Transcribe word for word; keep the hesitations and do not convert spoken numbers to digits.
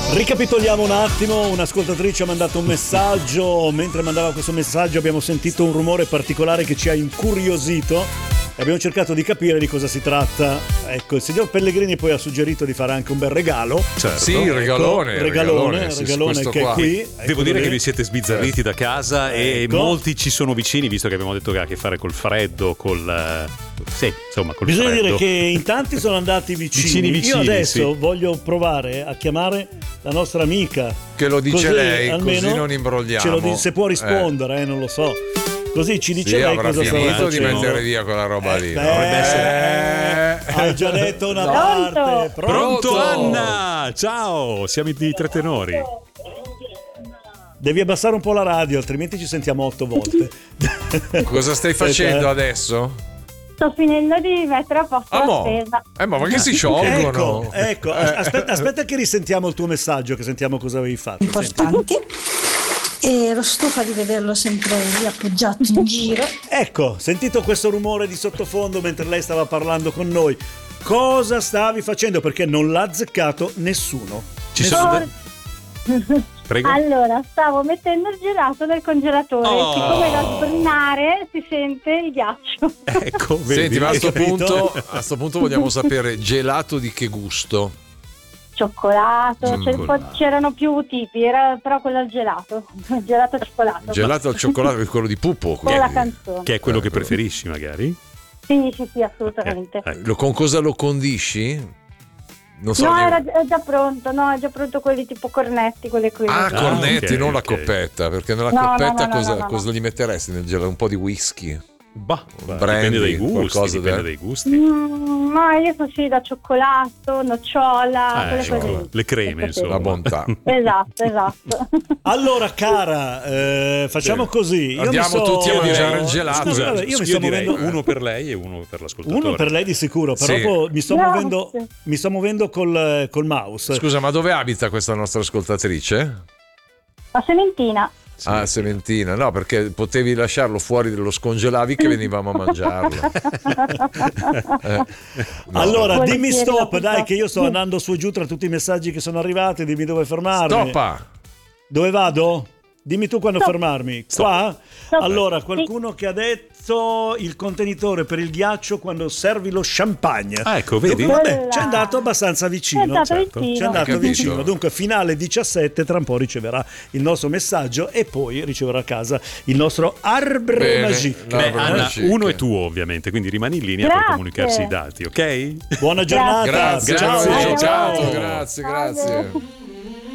Ricapitoliamo un attimo, un'ascoltatrice ha mandato un messaggio, mentre mandava questo messaggio abbiamo sentito un rumore particolare che ci ha incuriosito e abbiamo cercato di capire di cosa si tratta. Ecco, il signor Pellegrini poi ha suggerito di fare anche un bel regalo. Certo. Sì, regalone, ecco, regalone, regalone, sì, regalone che qua. è qui. Devo Eccolo dire lì. che vi siete sbizzarriti da casa e Ecco. molti ci sono vicini, visto che abbiamo detto che ha a che fare col freddo, col eh, sì, insomma, col Bisogna freddo. dire che in tanti sono andati vicini. Vicini, vicini, Io adesso sì. voglio provare a chiamare la nostra amica. Che lo dice Così, lei, almeno così non imbrogliamo. ce lo dice, se può rispondere, eh. non lo so. Così ci dice Sì, lei avrà cosa sta finito di facendo. mettere via quella roba Eh, lì. beh, no? eh, hai già detto una No. parte. Pronto, Pronto? Anna? Ciao, siamo i tre tenori. Devi abbassare un po' la radio, altrimenti ci sentiamo otto volte. Cosa stai facendo adesso? Sto finendo di mettere a posto Ah, la mo. spesa. Eh, ma perché si sciolgono? Ecco, ecco. Aspetta, aspetta che risentiamo il tuo messaggio, che sentiamo cosa avevi fatto. Importanti. E ero stufa di vederlo sempre lì appoggiato in giro. Ecco, sentito questo rumore di sottofondo mentre lei stava parlando con noi. Cosa stavi facendo? Perché non l'ha azzeccato nessuno. Ci sono de- Prego. Allora, stavo mettendo il gelato nel congelatore. Oh. Siccome da sbrinare si sente il ghiaccio. Ecco, vedi, Senti, ma a hai sto, capito? punto, a sto punto vogliamo sapere gelato di che gusto? Cioccolato, Mm. c'è un po'- c'erano più tipi, era però quello al gelato. Il gelato al cioccolato. Gelato al cioccolato, quello di Pupo. Con la quindi. canzone. Che è quello che Ecco. preferisci, magari? Sì, sì, sì, assolutamente. Eh, Lo- con cosa lo condisci? Non so. No, neanche- era è già pronto, no, è già pronto quelli tipo cornetti, quelle qui. Ah, Ah, cornetti, ok, non la ok. coppetta, perché nella No, no, coppetta no, no, cosa, no, no. cosa gli metteresti nel gelato? Un po' di whisky? Bah, bah, Brandy, dipende dai gusti, qualcosa dipende da- dai gusti. Mm, ma io sono sì da cioccolato, nocciola, Ah, quelle ecco, cose lì. le creme, Sì, insomma. La bontà. Esatto, esatto. Allora, cara, eh, facciamo Sì. così. Io Andiamo mi sto- tutti a Io mangiare direi- il gelato. Scusa, Vabbè, io mi io sto direi muovendo- uno per lei e uno per l'ascoltatore. Uno per lei di sicuro, però Sì. poi mi sto Grazie. muovendo, mi sto muovendo col, col mouse. Scusa, ma dove abita questa nostra ascoltatrice? La sementina. Ah, Sementina, no, perché potevi lasciarlo fuori, lo scongelavi che venivamo a mangiarlo. Eh, no. Allora, Volentieri, dimmi stop, la dai, porto. che io sto andando su e giù tra tutti i messaggi che sono arrivati, dimmi dove fermarmi. Stoppa! Dove vado? Dimmi tu quando Stop. fermarmi. Qua? Stop. Allora, qualcuno che ha detto il contenitore per il ghiaccio quando servi lo champagne. Ah, ecco, vedi? Vabbè, Bella. ci è andato abbastanza vicino. Ci è andato certo. vicino. Ci è andato Hai capito? vicino. Dunque, finale diciassette, tra un po' riceverà il nostro messaggio e poi riceverà a casa il nostro Arbre Bene, Magique. no. Beh, Arbre Anna, Magique. uno è tuo ovviamente, quindi rimani in linea per Grazie. comunicarsi i dati, ok? Buona giornata. Grazie, Ciao. grazie, Ciao. ciao, Ciao. grazie, Ciao. grazie.